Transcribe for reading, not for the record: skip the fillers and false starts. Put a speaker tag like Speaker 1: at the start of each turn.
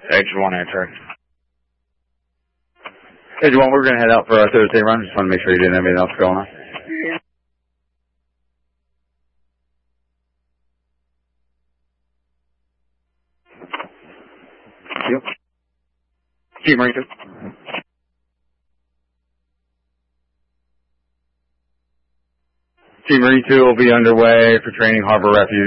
Speaker 1: Edge 1 answer.
Speaker 2: Edge 1, we're going to head out for our Thursday run. Just want to make sure you didn't have anything else going on. Yep. Team Marine 2. Team Marine 2 will be underway for training Harbor Refuge.